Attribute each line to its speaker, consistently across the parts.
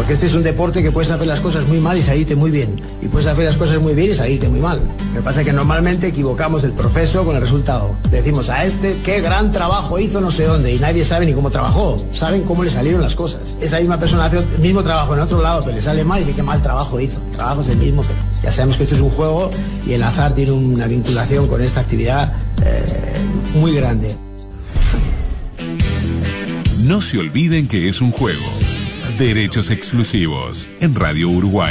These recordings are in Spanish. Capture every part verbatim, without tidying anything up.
Speaker 1: Porque este es un deporte que puedes hacer las cosas muy mal y salirte muy bien. Y puedes hacer las cosas muy bien y salirte muy mal. Lo que pasa es que normalmente equivocamos el proceso con el resultado. Decimos a este, qué gran trabajo hizo no sé dónde, y nadie sabe ni cómo trabajó. Saben cómo le salieron las cosas. Esa misma persona hace el mismo trabajo en otro lado, pero le sale mal y dice qué mal trabajo hizo. El trabajo es el mismo, pero ya sabemos que esto es un juego y el azar tiene una vinculación con esta actividad eh, muy grande.
Speaker 2: No se olviden que es un juego. Derechos exclusivos en Radio Uruguay.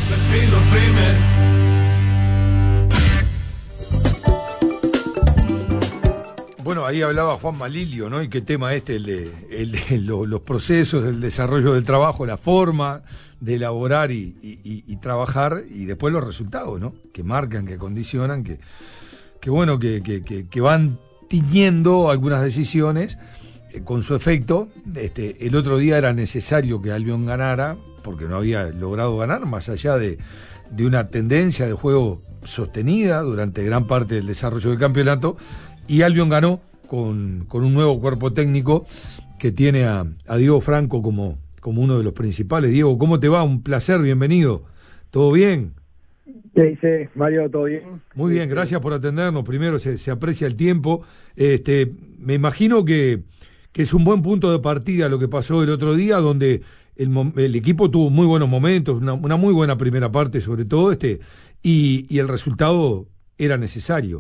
Speaker 3: Bueno, ahí hablaba Juan Malilio, ¿no? Y qué tema este, el de, el de lo, los procesos, el desarrollo del trabajo, la forma de elaborar y, y, y trabajar, y después los resultados, ¿no? Que marcan, que condicionan, que, que bueno, que, que, que, que van tiñendo algunas decisiones eh, con su efecto. Este, el otro día era necesario que Albion ganara, porque no había logrado ganar, más allá de, de una tendencia de juego sostenida durante gran parte del desarrollo del campeonato, y Albion ganó con, con un nuevo cuerpo técnico que tiene a, a Diego Franco como, como uno de los principales. Diego, ¿cómo te va? Un placer, bienvenido. ¿Todo bien?
Speaker 4: ¿Qué dice, Mario? ¿Todo bien?
Speaker 3: Muy bien, gracias por atendernos. Primero, se, se aprecia el tiempo. Este, me imagino que, que es un buen punto de partida lo que pasó el otro día, donde el, el equipo tuvo muy buenos momentos, una, una muy buena primera parte sobre todo, este, y, y el resultado era necesario.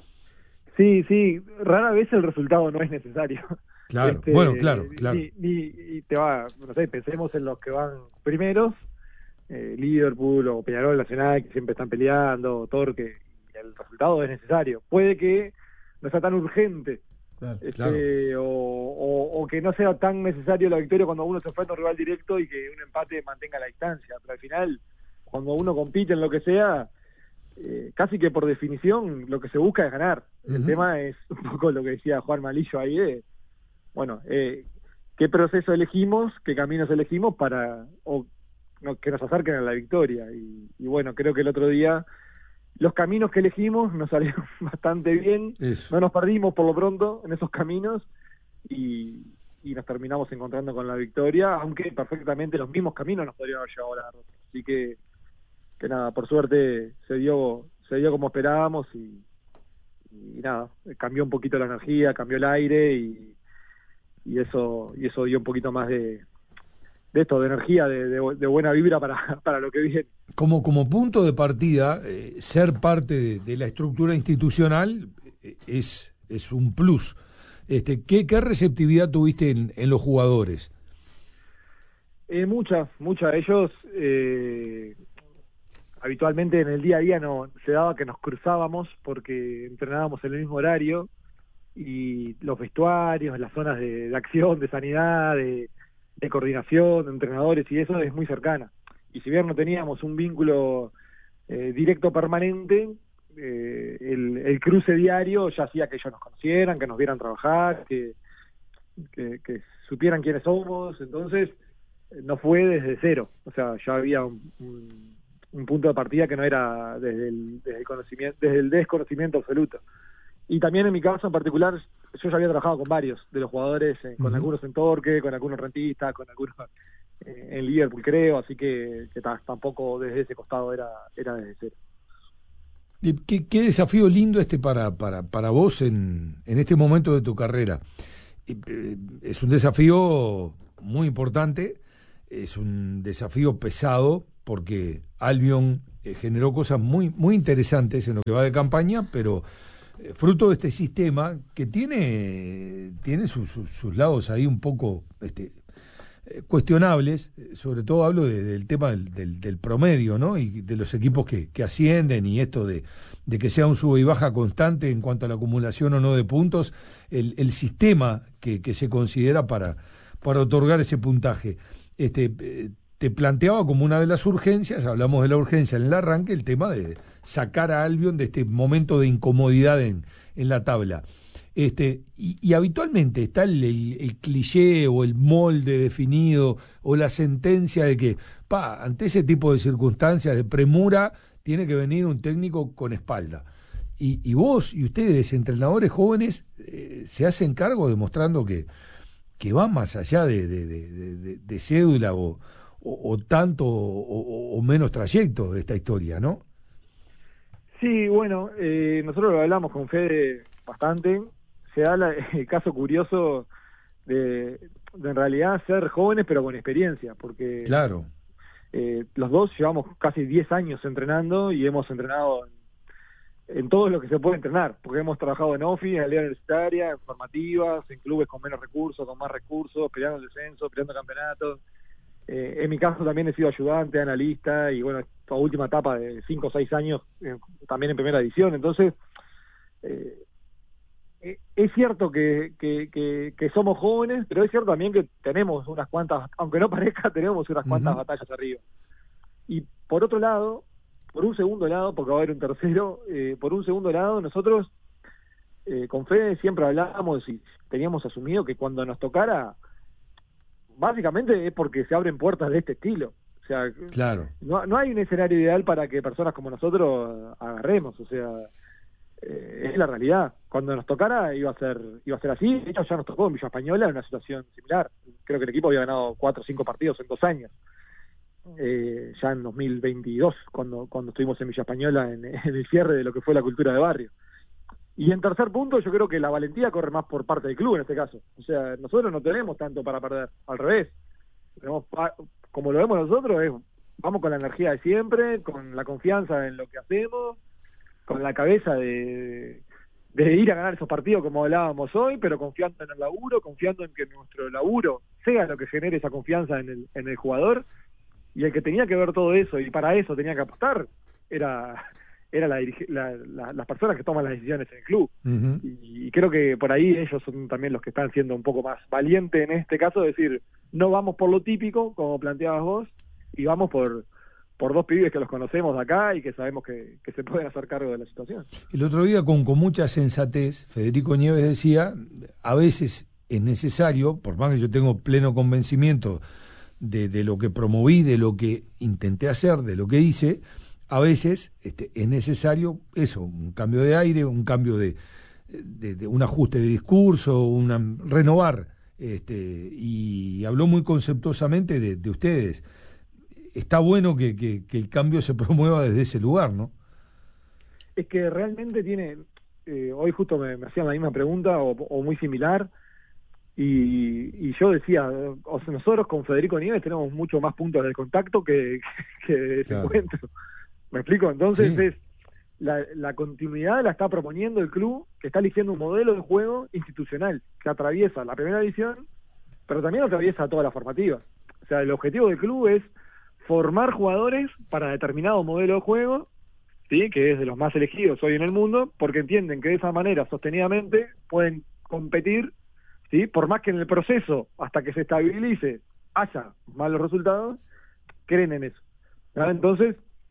Speaker 4: Sí, sí, rara vez el resultado no es necesario.
Speaker 3: Claro,
Speaker 4: este,
Speaker 3: bueno, claro, claro.
Speaker 4: Ni, ni, y te va, no sé, pensemos en los que van primeros, eh, Liverpool o Peñarol Nacional, que siempre están peleando, Torque, y el resultado es necesario. Puede que no sea tan urgente,
Speaker 3: Claro,
Speaker 4: este,
Speaker 3: claro.
Speaker 4: O, o, o que no sea tan necesario la victoria cuando uno se enfrenta a un rival directo y que un empate mantenga la distancia, pero al final, cuando uno compite en lo que sea, Eh, casi que por definición lo que se busca es ganar. El
Speaker 3: Uh-huh.
Speaker 4: tema es un poco lo que decía Juan Malillo ahí de, bueno, eh, qué proceso elegimos, qué caminos elegimos para o, no, que nos acerquen a la victoria. Y, y bueno, creo que el otro día los caminos que elegimos nos salieron bastante bien.
Speaker 3: Eso.
Speaker 4: No nos perdimos por lo pronto en esos caminos y, y nos terminamos encontrando con la victoria, aunque perfectamente los mismos caminos nos podrían haber llevado a la derrota. Así que que nada, por suerte se dio se dio como esperábamos y, y nada, cambió un poquito la energía, cambió el aire y, y eso y eso dio un poquito más de, de esto, de energía, de, de, de buena vibra para, para lo que viene.
Speaker 3: Como, como punto de partida, eh, ser parte de, de la estructura institucional eh, es, es un plus. Este, ¿qué, qué receptividad tuviste en, en los jugadores?
Speaker 4: Eh, mucha, mucha. Ellos eh, habitualmente en el día a día no se daba que nos cruzábamos porque entrenábamos en el mismo horario y los vestuarios, las zonas de, de acción, de sanidad, de, de coordinación, de entrenadores y eso es muy cercana. Y si bien no teníamos un vínculo eh, directo permanente, eh, el, el cruce diario ya hacía que ellos nos conocieran, que nos vieran trabajar, que, que, que supieran quiénes somos. Entonces no fue desde cero, o sea, ya había un, un un punto de partida que no era desde el, desde el conocimiento, desde el desconocimiento absoluto. Y también en mi caso en particular, yo ya había trabajado con varios de los jugadores, eh, con uh-huh. algunos en Torque, con algunos rentistas, con algunos eh, en Liverpool creo, así que, que t- tampoco desde ese costado era, era desde cero.
Speaker 3: ¿Qué, qué desafío lindo este para, para, para vos en, en este momento de tu carrera? Es un desafío muy importante, es un desafío pesado, porque Albion eh, generó cosas muy muy interesantes en lo que va de campaña, pero eh, fruto de este sistema que tiene tiene sus, sus, sus lados ahí un poco este, eh, cuestionables, sobre todo hablo de, del tema del, del, del promedio, ¿no? Y de los equipos que, que ascienden y esto de, de que sea un sube y baja constante en cuanto a la acumulación o no de puntos, el, el sistema que, que se considera para, para otorgar ese puntaje. Este eh, te planteaba como una de las urgencias, hablamos de la urgencia en el arranque, el tema de sacar a Albion de este momento de incomodidad en, en la tabla. Este, y, y habitualmente está el, el, el cliché o el molde definido o la sentencia de que, pa, ante ese tipo de circunstancias de premura, tiene que venir un técnico con espalda. Y, y vos y ustedes, entrenadores jóvenes, eh, se hacen cargo demostrando que, que va más allá de, de, de, de, de cédula o o, o tanto o, o menos trayecto de esta historia, ¿no?
Speaker 4: Sí, bueno, eh, nosotros lo hablamos con Fede bastante. Se da la, el caso curioso de, de en realidad ser jóvenes pero con experiencia, porque
Speaker 3: claro.
Speaker 4: eh, los dos llevamos casi diez años entrenando y hemos entrenado en, en todo lo que se puede entrenar, porque hemos trabajado en OFI, en la liga universitaria, en formativas, en clubes con menos recursos, con más recursos, peleando el descenso, peleando campeonatos. Eh, en mi caso también he sido ayudante, analista, y bueno, esta última etapa de cinco o seis años eh, también en primera división. Entonces, eh, eh, es cierto que, que, que, que somos jóvenes, pero es cierto también que tenemos unas cuantas, aunque no parezca, tenemos unas cuantas uh-huh. batallas arriba. Y por otro lado, por un segundo lado, porque va a haber un tercero, eh, por un segundo lado, nosotros eh, con Fede siempre hablábamos y teníamos asumido que cuando nos tocara, básicamente es porque se abren puertas de este estilo. O sea,
Speaker 3: claro.
Speaker 4: no, no hay un escenario ideal para que personas como nosotros agarremos. O sea, eh, es la realidad. Cuando nos tocara iba a ser iba a ser así. De hecho, ya nos tocó en Villa Española en una situación similar. Creo que el equipo había ganado cuatro o cinco partidos en dos años. Eh, ya en dos mil veintidós, cuando cuando estuvimos en Villa Española en, en el cierre de lo que fue la cultura de barrio. Y en tercer punto, yo creo que la valentía corre más por parte del club en este caso. O sea, nosotros no tenemos tanto para perder, al revés. Tenemos, como lo vemos nosotros, es, vamos con la energía de siempre, con la confianza en lo que hacemos, con la cabeza de, de ir a ganar esos partidos como hablábamos hoy, pero confiando en el laburo, confiando en que nuestro laburo sea lo que genere esa confianza en el, en el jugador. Y el que tenía que ver todo eso, y para eso tenía que apostar, era... era la, la, la, las personas que toman las decisiones en el club. Uh-huh. y, y creo que por ahí ellos son también los que están siendo un poco más valientes en este caso, de decir, no vamos por lo típico, como planteabas vos, y vamos por por dos pibes que los conocemos de acá y que sabemos que, que se pueden hacer cargo de la situación.
Speaker 3: El otro día, con, con mucha sensatez, Federico Nieves decía, a veces es necesario, por más que yo tengo pleno convencimiento de, de lo que promoví, de lo que intenté hacer, de lo que hice, a veces este, es necesario eso, un cambio de aire, un cambio de, de, de un ajuste de discurso, una, renovar, este, y habló muy conceptuosamente de, de ustedes. Está bueno que, que, que el cambio se promueva desde ese lugar, ¿no?
Speaker 4: Es que realmente tiene, eh, hoy justo me, me hacían la misma pregunta o, o muy similar, y, y yo decía, o sea, nosotros con Federico Nieves tenemos mucho más puntos de contacto que, que de ese
Speaker 3: claro.
Speaker 4: encuentro. ¿Me explico? Entonces
Speaker 3: Sí.
Speaker 4: es la, la continuidad la está proponiendo el club, que está eligiendo un modelo de juego institucional que atraviesa la primera división, pero también atraviesa todas las formativas. O sea, el objetivo del club es formar jugadores para determinado modelo de juego, ¿sí? Que es de los más elegidos hoy en el mundo, porque entienden que de esa manera, sostenidamente, pueden competir, ¿sí? Por más que en el proceso, hasta que se estabilice, haya malos resultados, creen en eso. ¿No? Entonces,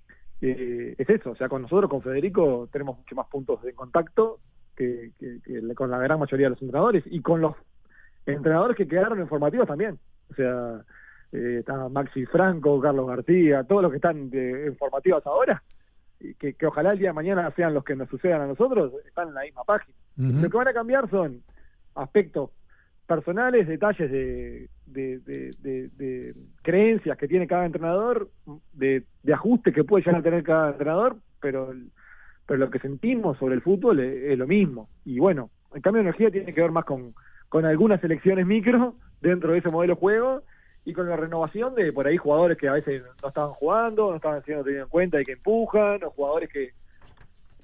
Speaker 4: eh, es eso. O sea, con nosotros, con Federico, tenemos mucho más puntos de contacto que, que, que con la gran mayoría de los entrenadores, y con los entrenadores que quedaron en formativas también. O sea, eh, está Maxi Franco, Carlos García, todos los que están de, en formativas ahora, que, que ojalá el día de mañana sean los que nos sucedan a nosotros, están en la misma página. Uh-huh. Lo que van a cambiar son aspectos personales, detalles de, de, de, de, de creencias que tiene cada entrenador, de, de ajustes que puede llegar a tener cada entrenador, pero, pero lo que sentimos sobre el fútbol es, es lo mismo. Y bueno, el cambio de energía tiene que ver más con, con algunas selecciones micro dentro de ese modelo de juego, y con la renovación de por ahí jugadores que a veces no estaban jugando, no estaban siendo tenidos en cuenta y que empujan, o jugadores que,